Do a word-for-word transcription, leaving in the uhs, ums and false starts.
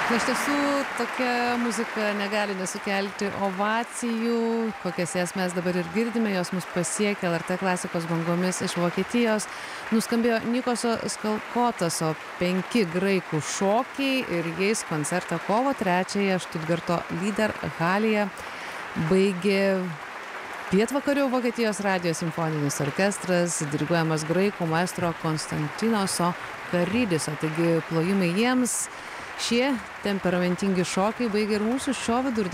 Na, iš tiesų, tokia muzika negali nesukelti ovacijų, kokias jas mes dabar ir girdime, jos mus pasiekė L R T klasikos bangomis iš Vokietijos. Nuskambėjo Nikoso Skalkotaso penki graikų šokiai ir jais koncertą kovo trečiąją Štutgarto Liederhalėje baigė pietvakarių Vokietijos radijo simfoninis orkestras, diriguojamas graikų maestro Konstantinoso Karidiso. Taigi plojimai jiems. Šie temperamentingi šokiai baigė ir mūsų šio vidurdienio